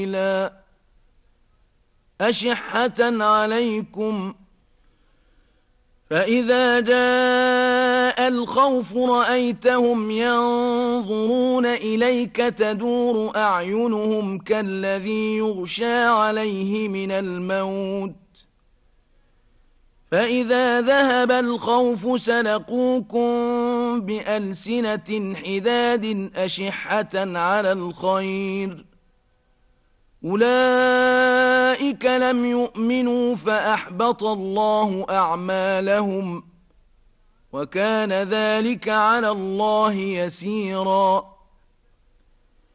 أشحة عليكم فإذا جاء الخوف رأيتهم ينظرون إليك تدور أعينهم كالذي يغشى عليه من الموت فإذا ذهب الخوف سلقوكم بألسنة حداد أشحة على الخير أولئك لم يؤمنوا فأحبط الله أعمالهم وكان ذلك على الله يسيرا